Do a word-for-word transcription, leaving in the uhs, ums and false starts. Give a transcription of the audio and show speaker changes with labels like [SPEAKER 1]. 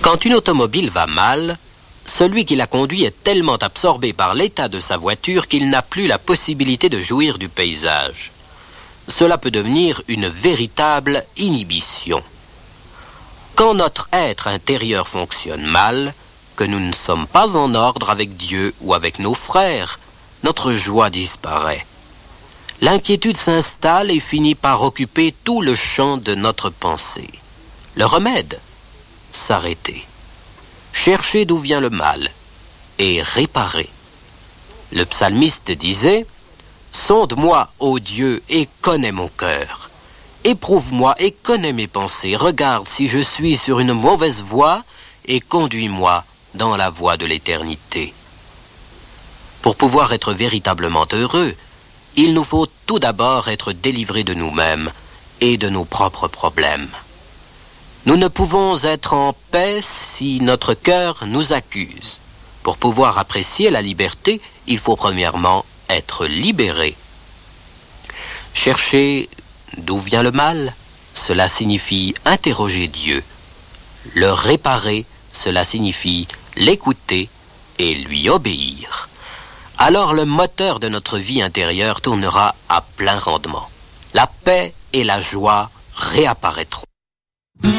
[SPEAKER 1] Quand une automobile va mal, celui qui la conduit est tellement absorbé par l'état de sa voiture qu'il n'a plus la possibilité de jouir du paysage. Cela peut devenir une véritable inhibition. Quand notre être intérieur fonctionne mal, que nous ne sommes pas en ordre avec Dieu ou avec nos frères, notre joie disparaît. L'inquiétude s'installe et finit par occuper tout le champ de notre pensée. Le remède ? S'arrêter. Chercher d'où vient le mal et réparer. Le psalmiste disait « Sonde-moi, ô Dieu, et connais mon cœur. Éprouve-moi et connais mes pensées. Regarde si je suis sur une mauvaise voie et conduis-moi dans la voie de l'éternité. » Pour pouvoir être véritablement heureux, il nous faut tout d'abord être délivrés de nous-mêmes et de nos propres problèmes. Nous ne pouvons être en paix si notre cœur nous accuse. Pour pouvoir apprécier la liberté, il faut premièrement être libéré. Chercher d'où vient le mal, cela signifie interroger Dieu. Le réparer, cela signifie l'écouter et lui obéir. Alors le moteur de notre vie intérieure tournera à plein rendement. La paix et la joie réapparaîtront.